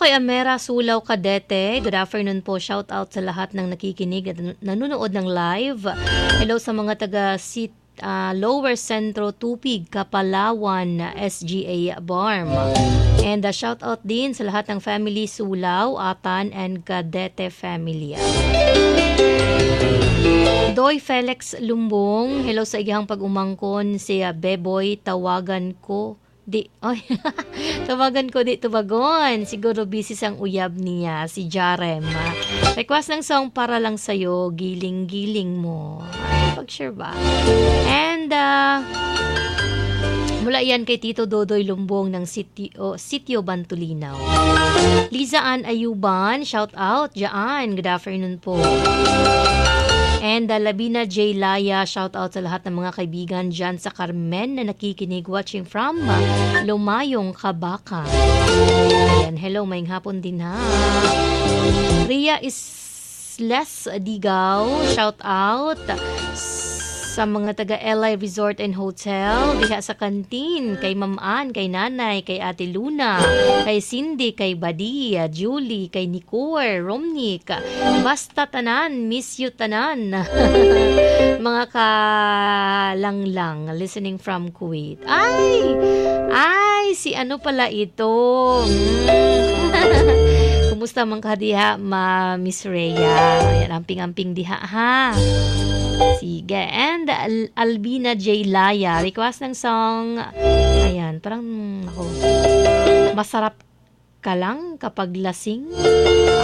kay Amera Sulaw Cadete. Good afternoon po. Shout out sa lahat ng nakikinig at nanonood ng live. Hello sa mga taga Lower Centro Tupig, Kapalawan, SGA Barm. And shout out din sa lahat ng family Sulaw, Atan, and Cadete family. Doy Felix Lumbong. Hello sa igahang pag-umangkon si Beboy. Tawagan ko tubagon. Siguro busy sang uyab niya, si Jarem. Request ng song para lang sa'yo, giling-giling mo. Ay, pag-share ba? And, mula yan kay Tito Dodoy Lumbong ng Sitio Bantulinaw. Liza Ann Ayuban, shout out dyan. Good afternoon po. And Labina J. Laya, shout out sa lahat ng mga kaibigan dyan sa Carmen na nakikinig, watching from Lumayong, Kabaka. Ayan, hello, maying hapon din ha. Ria Isles Digaw, shout out sa mga taga LI Resort and Hotel, diha sa kantin, kay Ma'am Ann, kay Nanay, kay Ate Luna, kay Cindy, kay Badia, Julie, kay Nicor, Romnick, basta tanan, miss you tanan. Mga kalanglang, listening from Kuwait. Ay, si ano pala ito? Kumusta man ka diha, Miss Rhea? Ayan, amping-amping diha ha. Sige. And Albina J. Laya, request ng song, ayan, parang, masarap ka lang kapag lasing.